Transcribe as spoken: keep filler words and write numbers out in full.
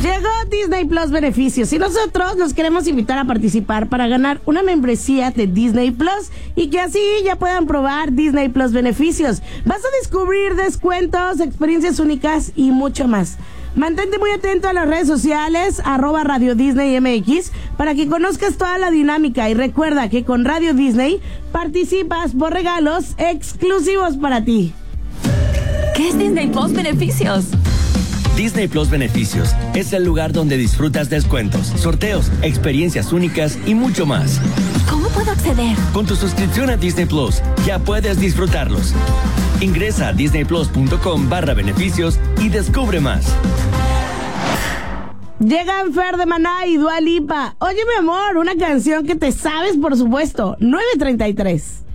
Llegó Disney Plus Beneficios y nosotros los queremos invitar a participar para ganar una membresía de Disney Plus y que así ya puedan probar Disney Plus Beneficios. Vas a descubrir descuentos, experiencias únicas y mucho más. Mantente muy atento a las redes sociales, arroba Radio Disney M X, para que conozcas toda la dinámica. Y recuerda que con Radio Disney participas por regalos exclusivos para ti. ¿Qué es Disney Plus Beneficios? Disney Plus Beneficios es el lugar donde disfrutas descuentos, sorteos, experiencias únicas y mucho más. ¿Cómo puedo acceder? Con tu suscripción a Disney Plus ya puedes disfrutarlos. Ingresa a disneyplus.com barra beneficios y descubre más. Llegan Fer de Maná y Dua Lipa. Oye, mi amor, una canción que te sabes, por supuesto. nueve treinta y tres.